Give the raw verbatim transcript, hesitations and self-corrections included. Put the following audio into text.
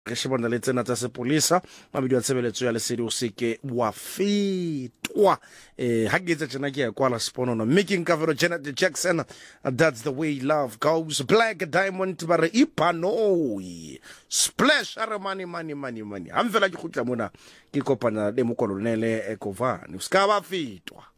re shebana le tsena tsa sepolesa mabedi wa tshebeletso ya lesedi o seke wa fetwa eh ha ke etsa tsena ke ya kwala sponono making cover Janet Jackson. That's the way love goes. Black Diamond bare ipanoi splash are money money money money am fela ke khutla mona ke kopana le mokolonele Ekovani ska ba fetwa.